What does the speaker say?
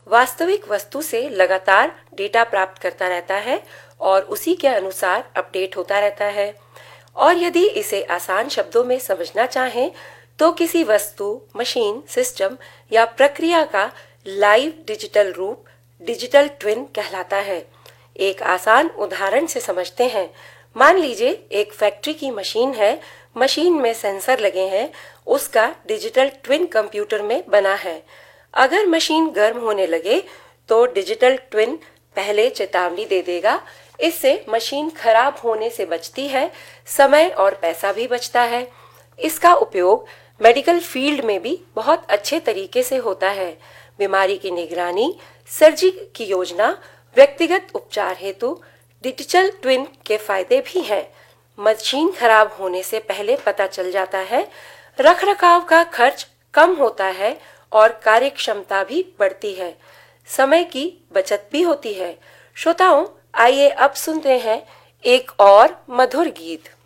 वास्तविक वस्तु से लगातार डेटा प्राप्त करता रहता है और उसी के अनुसार अपडेट होता रहता है। और यदि इसे आसान शब्दों में समझना चाहें तो किसी वस्तु, मशीन, सिस्टम या प्रक्रिया का लाइव डिजिटल रूप डिजिटल ट्विन कहलाता है। एक आसान उदाहरण से समझते हैं। मान लीजिए एक फैक्ट्री की मशीन है, मशीन में सेंसर लगे हैं, उसका डिजिटल ट्विन कंप्यूटर में बना है। अगर मशीन गर्म होने लगे तो डिजिटल ट्विन पहले चेतावनी दे देगा। इससे मशीन खराब होने से बचती है, समय और पैसा भी बचता है। इसका उपयोग मेडिकल फील्ड में भी बहुत अच्छे तरीके से होता है। बीमारी की निगरानी, सर्जरी की योजना, व्यक्तिगत उपचार हेतु डिजिटल ट्विन के फायदे भी हैं। मशीन खराब होने से पहले पता चल जाता है, रखरखाव का खर्च कम होता है और कार्यक्षमता भी बढ़ती है। समय की बचत भी होती है। श्रोताओं, आइए अब सुनते हैं एक और मधुर गीत।